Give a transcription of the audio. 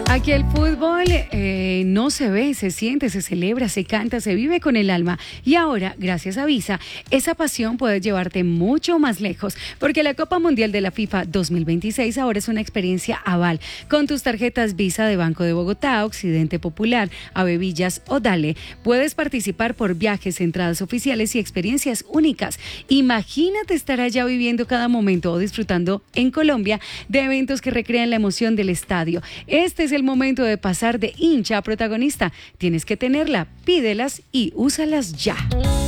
Aquí el fútbol no se ve, se siente, se celebra, se canta, se vive con el alma. Y ahora, gracias a Visa, esa pasión puede llevarte mucho más lejos, porque la Copa Mundial de la FIFA 2026 ahora es una experiencia aval. Con tus tarjetas Visa de Banco de Bogotá, Occidente Popular, Avevillas o Dale, puedes participar por viajes, entradas oficiales y experiencias únicas. Imagínate estar allá viviendo cada momento o disfrutando en Colombia de eventos que recrean la emoción del estadio. Este es el momento de pasar de hincha a protagonista. Tienes que tenerla, pídelas y úsalas ya.